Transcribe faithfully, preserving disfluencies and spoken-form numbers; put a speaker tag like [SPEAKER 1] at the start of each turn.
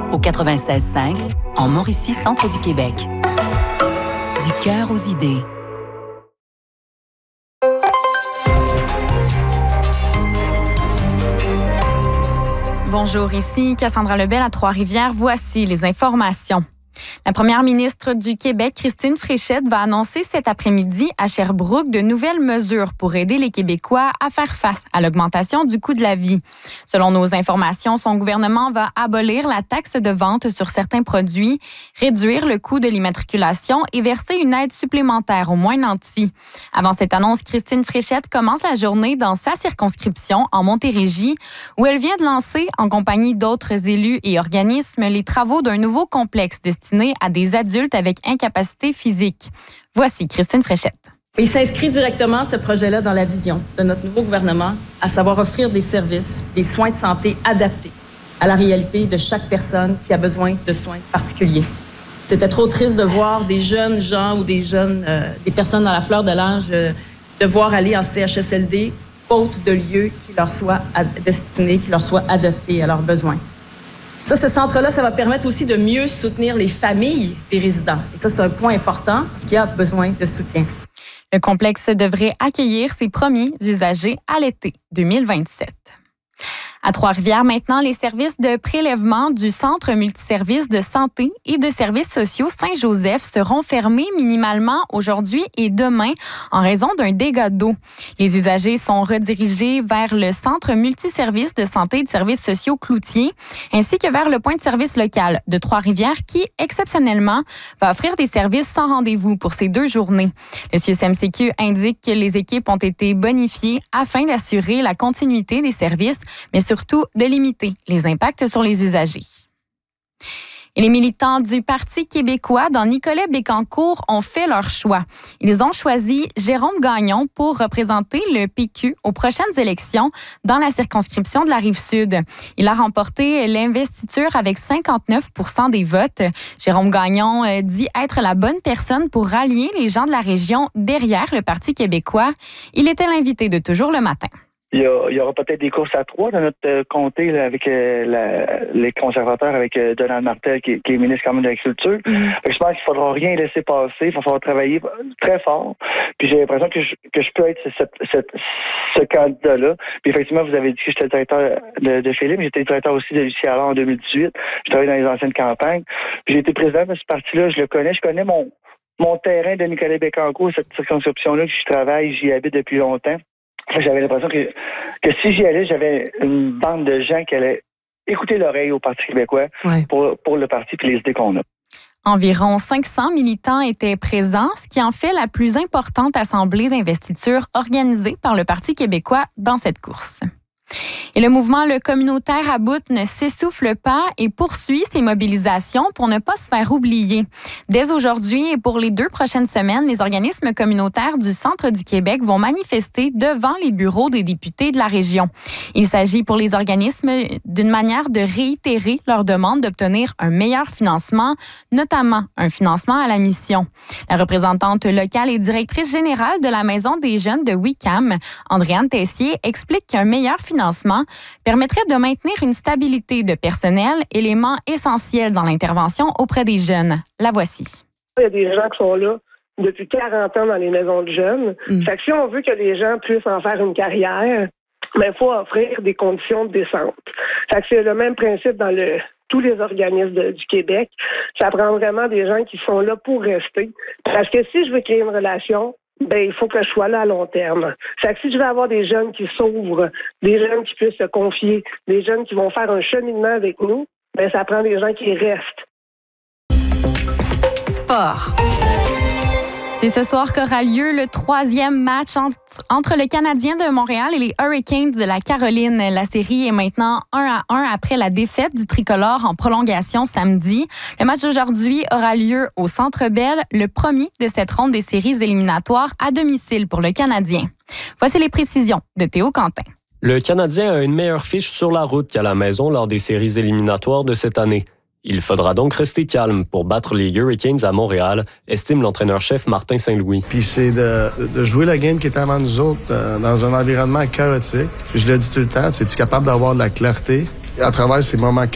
[SPEAKER 1] au quatre-vingt-seize cinq, en Mauricie, centre du Québec. Du cœur aux idées.
[SPEAKER 2] Bonjour, ici Cassandra Lebel à Trois-Rivières. Voici les informations. La première ministre du Québec, Christine Fréchette, va annoncer cet après-midi à Sherbrooke de nouvelles mesures pour aider les Québécois à faire face à l'augmentation du coût de la vie. Selon nos informations, son gouvernement va abolir la taxe de vente sur certains produits, réduire le coût de l'immatriculation et verser une aide supplémentaire aux moins nantis. Avant cette annonce, Christine Fréchette commence la journée dans sa circonscription en Montérégie, où elle vient de lancer, en compagnie d'autres élus et organismes, les travaux d'un nouveau complexe destiné à des adultes avec incapacité physique. Voici Christine Fréchette.
[SPEAKER 3] Il s'inscrit directement, ce projet-là, dans la vision de notre nouveau gouvernement, à savoir offrir des services, des soins de santé adaptés à la réalité de chaque personne qui a besoin de soins particuliers. C'était trop triste de voir des jeunes gens ou des jeunes, euh, des personnes dans la fleur de l'âge euh, devoir aller en C H S L D faute de lieux qui leur soient destinés, qui leur soient adaptés à leurs besoins. Ça, ce centre-là, ça va permettre aussi de mieux soutenir les familles des résidents. Et ça, c'est un point important parce qu'il y a besoin de soutien.
[SPEAKER 2] Le complexe devrait accueillir ses premiers usagers à l'été deux mille vingt-sept. À Trois-Rivières, maintenant, les services de prélèvement du Centre multiservices de santé et de services sociaux Saint-Joseph seront fermés minimalement aujourd'hui et demain en raison d'un dégât d'eau. Les usagers sont redirigés vers le Centre multiservices de santé et de services sociaux Cloutier, ainsi que vers le point de service local de Trois-Rivières qui, exceptionnellement, va offrir des services sans rendez-vous pour ces deux journées. Le C I U S M C Q indique que les équipes ont été bonifiées afin d'assurer la continuité des services, mais surtout de limiter les impacts sur les usagers. Et les militants du Parti québécois dans Nicolet-Bécancour ont fait leur choix. Ils ont choisi Jérôme Gagnon pour représenter le P Q aux prochaines élections dans la circonscription de la Rive-Sud. Il a remporté l'investiture avec cinquante-neuf pour cent des votes. Jérôme Gagnon dit être la bonne personne pour rallier les gens de la région derrière le Parti québécois. Il était l'invité de Toujours le matin.
[SPEAKER 4] Il y, a, il y aura peut-être des courses à trois dans notre euh, comté là, avec euh, la, les conservateurs, avec euh, Donald Martel, qui, qui est ministre quand même de l'Agriculture. Mm. Je pense qu'il ne faudra rien laisser passer. Il va falloir travailler très fort. Puis j'ai l'impression que je, que je peux être ce, ce, ce candidat-là. Puis effectivement, vous avez dit que j'étais directeur de, de Philippe. J'étais directeur aussi de Lucie Allard en deux mille dix-huit. Je travaillais dans les anciennes campagnes. Puis j'ai été président de ce parti-là. Je le connais. Je connais mon, mon terrain de Nicolet-Bécancour, cette circonscription-là que je travaille. J'y habite depuis longtemps. J'avais l'impression que, que si j'y allais, j'avais une bande de gens qui allaient écouter l'oreille au Parti québécois ouais. pour, pour le parti et les idées qu'on a.
[SPEAKER 2] Environ cinq cents militants étaient présents, ce qui en fait la plus importante assemblée d'investiture organisée par le Parti québécois dans cette course. Et le mouvement Le Communautaire à bout ne s'essouffle pas et poursuit ses mobilisations pour ne pas se faire oublier. Dès aujourd'hui et pour les deux prochaines semaines, les organismes communautaires du centre du Québec vont manifester devant les bureaux des députés de la région. Il s'agit pour les organismes d'une manière de réitérer leur demande d'obtenir un meilleur financement, notamment un financement à la mission. La représentante locale et directrice générale de la Maison des jeunes de Wickham, Andréane Tessier, explique qu'un meilleur financement permettrait de maintenir une stabilité de personnel, élément essentiel dans l'intervention auprès des jeunes. La voici.
[SPEAKER 5] Il y a des gens qui sont là depuis quarante ans dans les maisons de jeunes. Mm. Fait que si on veut que les gens puissent en faire une carrière, il faut offrir des conditions décentes. Fait que c'est le même principe dans le, tous les organismes de, du Québec. Ça prend vraiment des gens qui sont là pour rester. Parce que si je veux créer une relation, ben il faut que je sois là à long terme. Fait que si je veux avoir des jeunes qui s'ouvrent, des jeunes qui puissent se confier, des jeunes qui vont faire un cheminement avec nous, ben ça prend des gens qui restent.
[SPEAKER 2] Sport. C'est ce soir qu'aura lieu le troisième match entre, entre le Canadien de Montréal et les Hurricanes de la Caroline. La série est maintenant un à un après la défaite du tricolore en prolongation samedi. Le match d'aujourd'hui aura lieu au Centre Bell, le premier de cette ronde des séries éliminatoires à domicile pour le Canadien. Voici les précisions de Théo Quentin.
[SPEAKER 6] Le Canadien a une meilleure fiche sur la route qu'à la maison lors des séries éliminatoires de cette année. Il faudra donc rester calme pour battre les Hurricanes à Montréal, estime l'entraîneur-chef Martin Saint-Louis.
[SPEAKER 7] Puis c'est de, de jouer la game qui est avant nous autres euh, dans un environnement chaotique. Je le dis tout le temps, es-tu capable d'avoir de la clarté à travers ces moments